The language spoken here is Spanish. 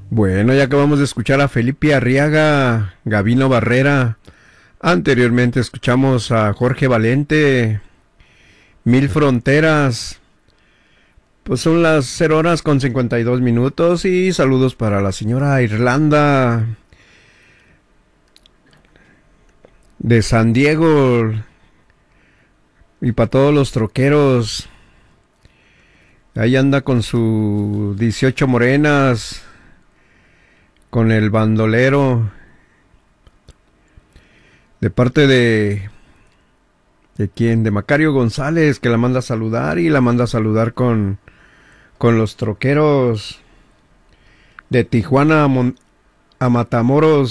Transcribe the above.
Bueno, ya acabamos de escuchar a Felipe Arriaga, Gabino Barrera. Anteriormente escuchamos a Jorge Valente, Mil Fronteras. Pues son las 0 horas con 52 minutos y saludos para la señora Irlanda de San Diego y para todos los troqueros. Ahí anda con su 18 morenas, con el bandolero, de parte ¿de quién? De Macario González, que la manda a saludar y la manda a saludar con los troqueros de Tijuana a Matamoros.